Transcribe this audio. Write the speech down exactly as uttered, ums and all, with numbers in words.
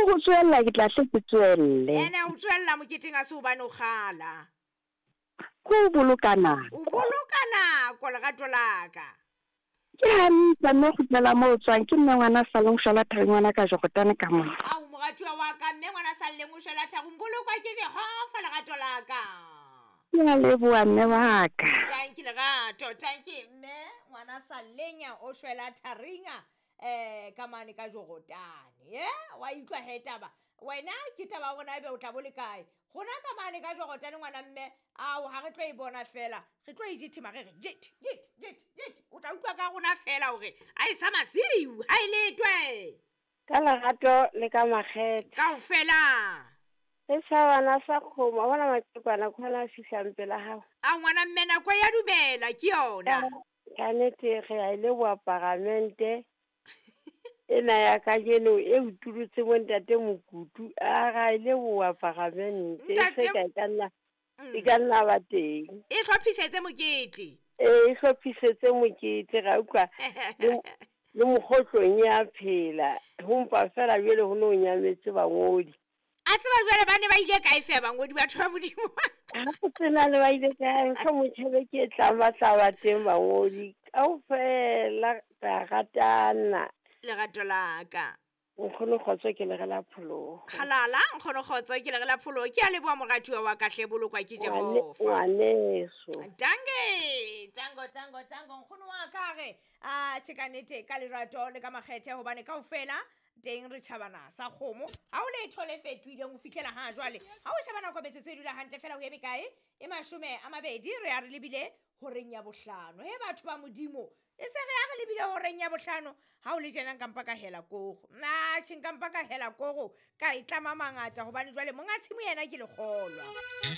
go tswella ke tla hle ke tswelle. ene o tswella moketeng a se o bane o kgala Ko bolokana. o bolokana ko legato la ka Ke hantle mme go tsela mo tswang ke nne ngwana sa leng shola thang ngwana ka jogotane ka mo. a o mogatiwa wa ka mme ngwana sa lleng o shwela thagong bolokwa ke Jehova legato la ka Ke a leboa mme wa ka. tanki legato tanki mme ngwana sa lenya o shwela tharinga eh ka mane ka jogotane ye wa itlwa he taba wena ke taba bona ebe o tla bo le kae gona ka mane ka jogotane ngwana mme a o ha re tlo e bona fela re tlo e dithima re re jit jit jit jit o tla utlwa ka gona fela hore a e sa masiu ha ile twe Ka lerato le ka makgethe. kaofela Le shabana sa kgomo bona matekwana khona fihlang pela hao. a ngwana mme nako ya dumela ke yona Ka nete ge a ile boa parlamente ena ya ka jeno e utulutse mo ntate Mokutu a ga ile boa parlamente se ka ka nna e ka nna ba teng e tlhophisetse mokete e hlophisetse mokete ga ukwa le mokgotlong ya phela ho mpa fela jele ho no nyametse bangodi a tseba jwale ba ne ba ile kae fe bangodi batho ba modimo ha go tsena le ba ile ka ntlha motšhebe ke tla ba tla ba teng bangodi kaofela ka ratana legato la ka nkgono kgotso ke le gela phologo halala nkgono kgotso ke le gela phologo ke a leboa mogatiwa wa ka hle bolokwa ke Jehova ngwaneso tange tango tango tango nkgono wa ka ge a tšhekanete ka lerato le ka makgethe gobane kaofela teng re tšhabana sa kgomo ga o letho le fetoileng o fitlhela ga jwale ga o šhabana ko metsotso e dula gantle fela o eme kae e masome a mabedi re a re lebile goreng ya bohlano he batho ba modimo e se re a re lebile goreng ya bohlano ga o le jenang kampa ka hela kogo na tšhenkampa ka hela kogo ka e tlama mangata gobane jwale monga tshimo yena ke lekgolwa